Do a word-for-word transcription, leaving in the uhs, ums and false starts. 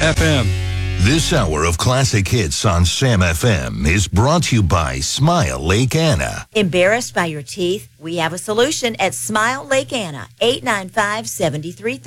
F M. This hour of classic hits on Sam F M is brought to you by Smile Lake Anna. Embarrassed by your teeth? We have a solution at Smile Lake Anna, eight nine five, seven three three